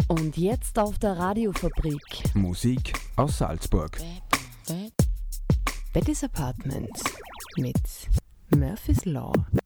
Und jetzt auf der Radiofabrik. Musik aus Salzburg. Betty's Apartments mit Murphy's Law.